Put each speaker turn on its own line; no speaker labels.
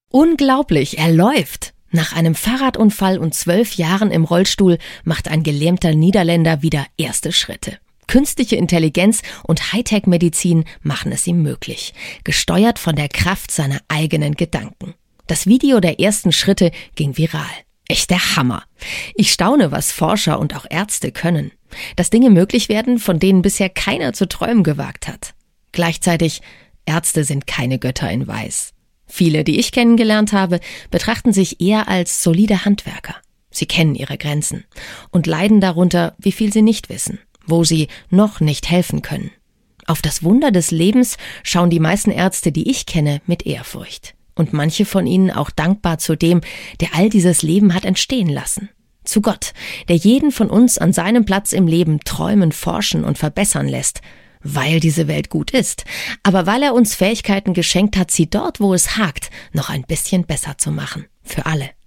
Unglaublich, er läuft! Nach einem Fahrradunfall und 12 Jahren im Rollstuhl macht ein gelähmter Niederländer wieder erste Schritte. Künstliche Intelligenz und Hightech-Medizin machen es ihm möglich, gesteuert von der Kraft seiner eigenen Gedanken. Das Video der ersten Schritte ging viral. Echt der Hammer. Ich staune, was Forscher und auch Ärzte können. Dass Dinge möglich werden, von denen bisher keiner zu träumen gewagt hat. Gleichzeitig, Ärzte sind keine Götter in Weiß. Viele, die ich kennengelernt habe, betrachten sich eher als solide Handwerker. Sie kennen ihre Grenzen und leiden darunter, wie viel sie nicht wissen, wo sie noch nicht helfen können. Auf das Wunder des Lebens schauen die meisten Ärzte, die ich kenne, mit Ehrfurcht. Und manche von ihnen auch dankbar zu dem, der all dieses Leben hat entstehen lassen. Zu Gott, der jeden von uns an seinem Platz im Leben träumen, forschen und verbessern lässt, weil diese Welt gut ist, aber weil er uns Fähigkeiten geschenkt hat, sie dort, wo es hakt, noch ein bisschen besser zu machen. Für alle.